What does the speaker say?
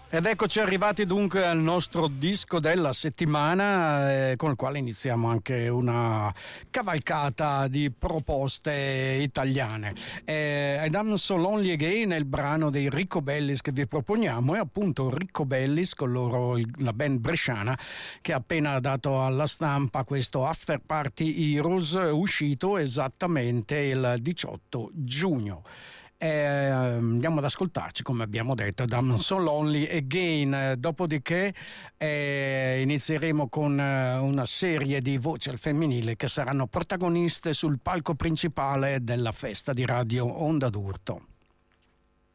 Ed eccoci arrivati dunque al nostro disco della settimana, con il quale iniziamo anche una cavalcata di proposte italiane. Ed I'm So Lonely Again è il brano dei Ricobellis che vi proponiamo, e appunto Ricobellis con loro la band bresciana che ha appena dato alla stampa questo After Party Heroes, uscito esattamente il 18 giugno. Andiamo ad ascoltarci, come abbiamo detto, I'm So Lonely Again. Dopodiché inizieremo con una serie di voci al femminile che saranno protagoniste sul palco principale della festa di Radio Onda d'Urto.